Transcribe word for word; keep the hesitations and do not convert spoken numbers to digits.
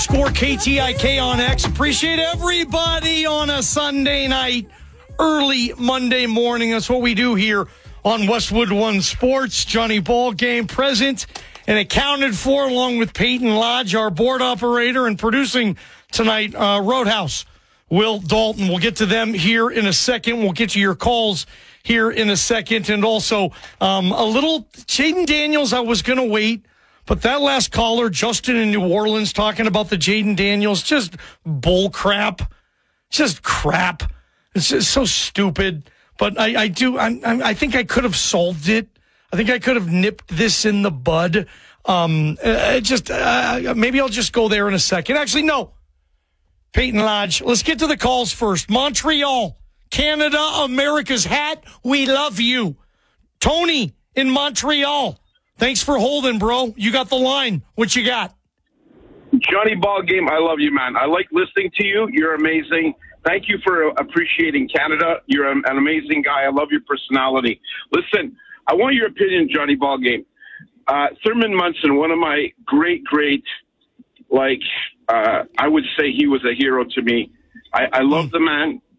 Score K T I K on X. Appreciate everybody on a Sunday night, early Monday morning. That's what we do here on Westwood One Sports. Johnny Ballgame present and accounted for, along with Peyton Lodge, our board operator, and producing tonight, uh, Roadhouse, Will Dalton. We'll get to them here in a second. We'll get to your calls here in a second. And also um, a little Jaden Daniels, I was going to wait. But that last caller, Justin in New Orleans, talking about the Jaden Daniels, just bull crap. Just crap. It's just so stupid. But I, I do, I, I think I could have solved it. I think I could have nipped this in the bud. Um, uh, just uh, maybe I'll just go there in a second. Actually, no. Peyton Lodge, let's get to the calls first. Montreal, Canada, America's hat. We love you. Tony in Montreal. Thanks for holding, bro. You got the line. What you got? Johnny Ballgame, I love you, man. I like listening to you. You're amazing. Thank you for appreciating Canada. You're an amazing guy. I love your personality. Listen, I want your opinion, Johnny Ballgame. Uh, Thurman Munson, one of my great, great, like, uh, I would say he was a hero to me. I, I love the man.